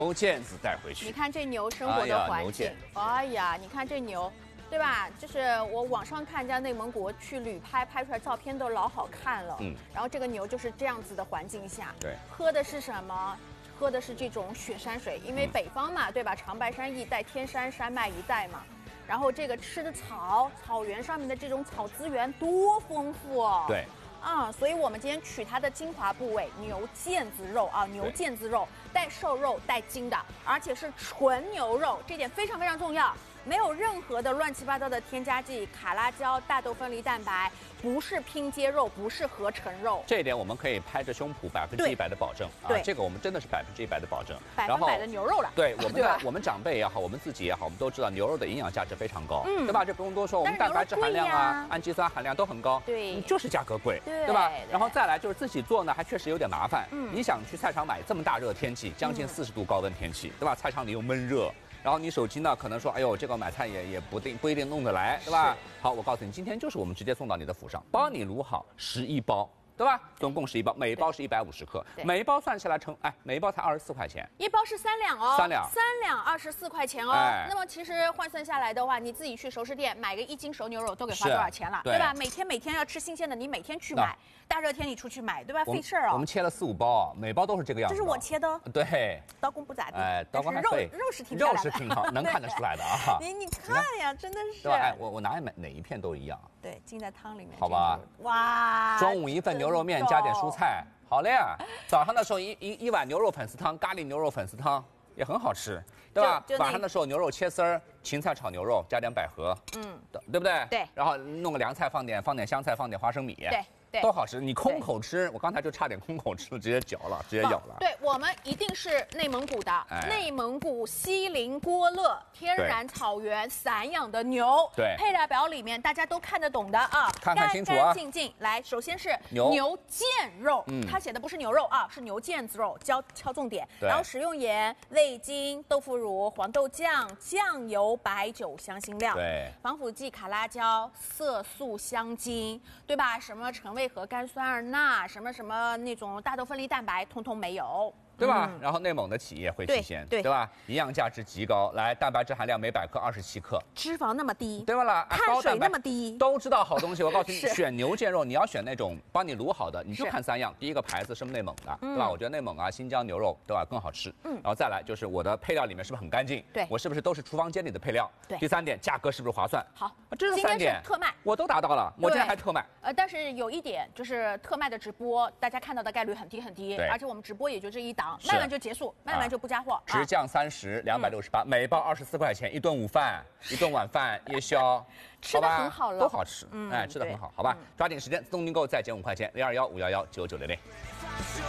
牛腱子带回去。 你看这牛生活的环境，哎呀，你看这牛，对吧？就是我网上看人家内蒙古去旅拍，拍出来照片都老好看了。然后这个牛就是这样子的环境下， 对， 喝的是什么？喝的是这种雪山水，因为北方嘛，对吧？长白山一带，天山山脉一带嘛。然后这个吃的草原上面的这种草资源多丰富哦。 对。 所以我们今天取它的精华部位牛腱子肉啊，牛腱子肉带瘦肉带筋的，而且是纯牛肉，这点非常非常重要，没有任何的乱七八糟的添加剂、卡拉胶、大豆分离蛋白，不是拼接肉，不是合成肉。 这一点我们可以拍着胸脯100%的保证啊，这个我们真的是100%的保证 ，100%的牛肉了。 对，我们长辈也好，我们自己也好，我们都知道牛肉的营养价值非常高，对吧？这不用多说，我们蛋白质含量啊、氨基酸含量都很高， 对， 就是价格贵。对吧？然后再来就是自己做呢，还确实有点麻烦。你想去菜场买，这么大热天气，将近40度高温天气，对吧？菜场里又闷热，然后你手机呢，可能说，哎呦，这个买菜也不一定弄得来，对吧？好，我告诉你，今天就是我们直接送到你的府上，帮你卤好11包。对吧？总共11包，每一包是150克，每一包算下来每一包才24块钱， 一包是3两哦 ，3两 24块钱哦。那么其实换算下来的话，你自己去熟食店买个1斤熟牛肉都给花多少钱了，对吧？每天要吃新鲜的，你每天去买，大热天你出去买，对吧？费事儿啊。 我们切了4、5包，每包都是这个样子。 这是我切的， 对， 刀工不咋地， 刀工还可是肉是挺漂亮的， 肉是挺好，能看得出来的啊。 你看呀，真的是。 对吧？我拿哪一片都一样。 对，浸在汤里面。 好吧。 哇。 中午1份牛肉面加点蔬菜，好嘞啊！早上的时候一碗牛肉粉丝汤，咖喱牛肉粉丝汤也很好吃，对吧？晚上的时候牛肉切丝儿，芹菜炒牛肉加点百合，对不对？ 对。 然后弄个凉菜，放点香菜，放点花生米， 对， 都好吃。你空口吃，我刚才就差点空口吃了，直接嚼了，直接咬了。 对，我们一定是内蒙古的，内蒙古锡林郭勒天然草原散养的牛。对，配料表里面大家都看得懂的啊， 看清楚啊， 干干净净。来，首先是牛腱肉，它写的不是牛肉啊，是牛腱子肉，敲重点。然后食用盐、味精、豆腐乳、黄豆酱、酱油、白酒、香辛料。 对， 防腐剂、卡拉胶、色素、香精，对吧？什么橙味和甘酸二钠，什么那种大豆分离蛋白，通通没有。 对吧？然后内蒙的企业会体现，对吧？营养价值极高，来，蛋白质含量每100克27克， 脂肪那么低， 对吧啦？ 碳水那么低， 都知道好东西。我告诉你，选牛腱肉，你要选那种帮你卤好的，你就看3样。第一个牌子是内蒙的，对吧？我觉得内蒙啊、新疆牛肉，对吧，更好吃。然后再来就是我的配料里面是不是很干净？ 对， 我是不是都是厨房间里的配料？对。第3点，价格是不是划算？ 好， 这是3点， 特卖我都达到了，我今天还特卖。 但是有一点就是特卖的直播，大家看到的概率很低，而且我们直播也就这一档，卖完就结束。卖完就不加货， 直降30，268，每包24块钱，一顿午饭，一顿晚饭，夜宵， 吃的很好了， 都好吃，吃的很好，好吧？抓紧时间，自动订购再减5块钱，0215119900。